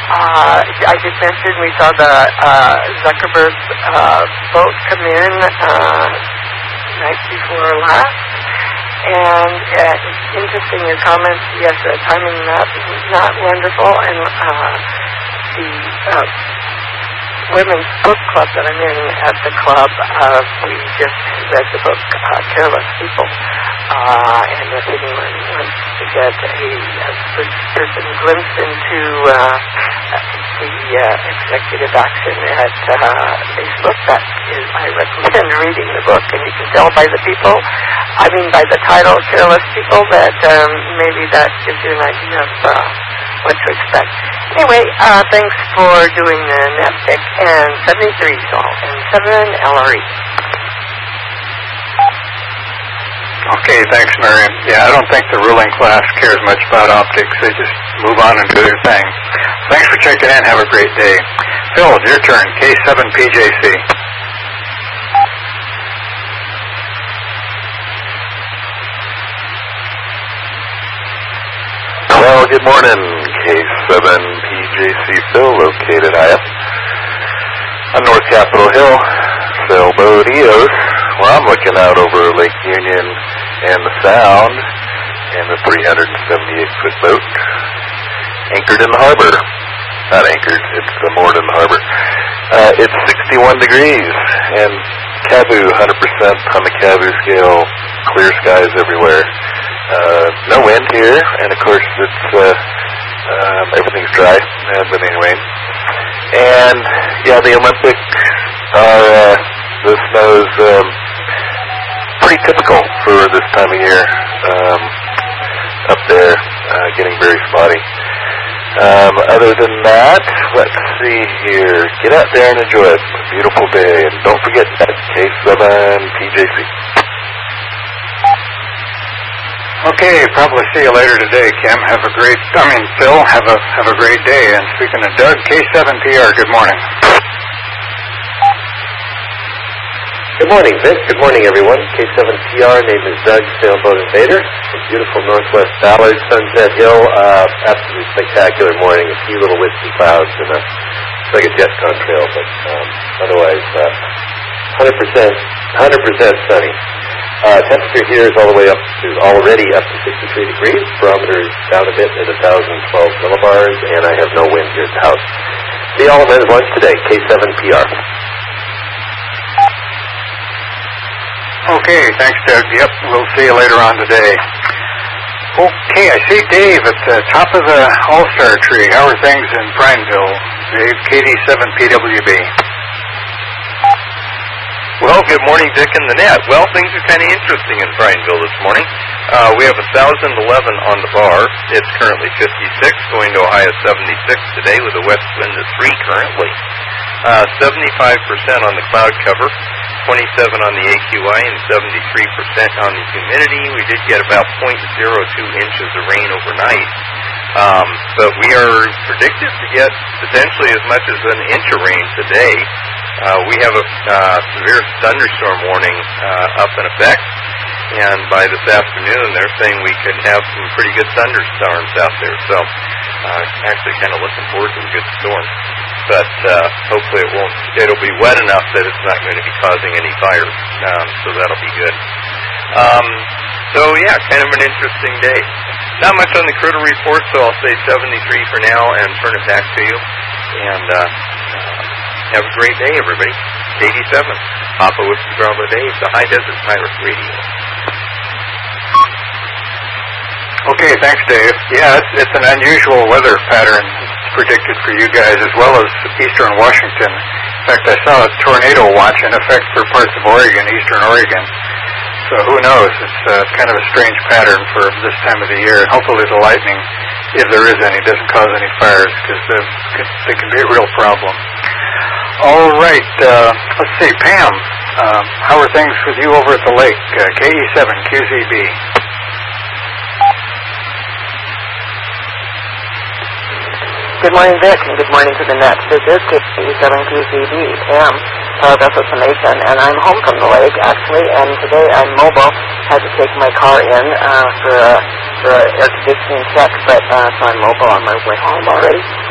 I did mention we saw the Zuckerberg's boat come in night before last. And it's interesting, your comments, yes, the timing not wonderful, and the women's book club that I'm in at the club, we just read the book Careless People, and if anyone wants to get a first-person glimpse into the executive action at Facebook, that is, I recommend reading the book, and you can tell by the people, by the title, Careless People, that maybe that gives you an idea of what to expect. Anyway, thanks for doing the NetPick, and 73 Sol, and 7 Ellery. Okay, thanks, Marion. Yeah, I don't think the ruling class cares much about optics. They just move on and do their thing. Thanks for checking in. Have a great day. Phil, it's your turn. K7PJC. Well, good morning, K7PJC Phil, located high up on North Capitol Hill, sailboat EOS, where I'm looking out over Lake Union and the Sound, and the 378-foot boat, anchored in the harbor. Not anchored, it's moored in the harbor. It's 61 degrees, and Cavu, 100% on the Cavu scale, clear skies everywhere. No wind here, and of course it's everything's dry, hasn't been any rain. And yeah, the Olympics are the snow's pretty typical for this time of year up there, getting very spotty. Other than that, let's see here. Get out there and enjoy it. It's a beautiful day, and don't forget that K7PJC. Okay, probably see you later today, Phil, have a great day. And speaking of Doug, K7PR, good morning. Good morning, Vic. Good morning, everyone. K7PR, name is Doug, sailboat invader. From beautiful Northwest Ballard, Sunset Hill. Absolutely spectacular morning. A few little wispy clouds and it's like a JetCon trail, but otherwise 100% sunny. Temperature here is already up to 63 degrees. Barometer is down a bit at 1,012 millibars, and I have no wind here at the house. See all of men's lunch today, K7PR. Okay, thanks, Doug. Yep, we'll see you later on today. Okay, I see Dave at the top of the All-Star tree. How are things in Prineville? Dave, KD7PWB. Well, good morning, Dick and the Net. Well, things are kind of interesting in Prineville this morning. We have 1,011 on the bar. It's currently 56, going to a high of 76 today with a west wind of 3 currently. 75% on the cloud cover, 27 on the AQI, and 73% on the humidity. We did get about 0.02 inches of rain overnight. But we are predicted to get potentially as much as an inch of rain today. We have a severe thunderstorm warning up in effect, and by this afternoon they're saying we could have some pretty good thunderstorms out there. So actually kind of looking forward to a good storm. But hopefully it'll be wet enough that it's not going to be causing any fires. So that'll be good. So yeah, kind of an interesting day. Not much on the critter report, so I'll say 73 for now and turn it back to you. And have a great day, everybody. 87, Papa Whiskey Bravo Dave, the High Desert Pirate Radio. Okay, thanks, Dave. Yeah, it's an unusual weather pattern predicted for you guys as well as eastern Washington. In fact, I saw a tornado watch in effect for parts of Oregon, eastern Oregon. So who knows? It's kind of a strange pattern for this time of the year. And hopefully the lightning, if there is any, doesn't cause any fires because they can be a real problem. All right, let's see. Pam, how are things with you over at the lake? KE7QZB. Good morning, Vic, and good morning to the net. This is KE7QZB, Pam, Vessel Summation, and I'm home from the lake, actually, and today I'm mobile. Had to take my car in for an air conditioning check, but so I'm mobile on my way home already.